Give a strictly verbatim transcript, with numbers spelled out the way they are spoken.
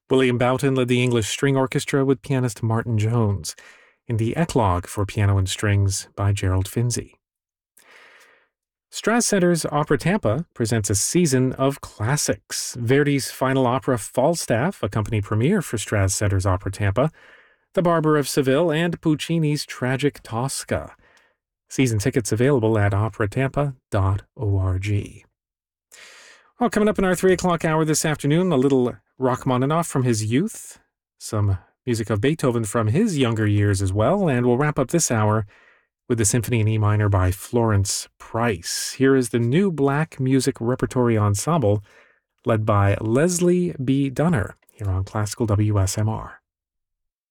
William Boughton led the English String Orchestra with pianist Martin Jones in the Eclogue for Piano and Strings by Gerald Finzi. Straz Center's Opera Tampa presents a season of classics. Verdi's final opera Falstaff, a company premiere for Straz Center's Opera Tampa, The Barber of Seville, and Puccini's tragic Tosca. Season tickets available at opera tampa dot org. Well, coming up in our three o'clock hour this afternoon, a little Rachmaninoff from his youth, some music of Beethoven from his younger years as well, and we'll wrap up this hour with the Symphony in E minor by Florence Price. Here is the New Black Music Repertory Ensemble, led by Leslie B. Dunner, here on Classical W S M R.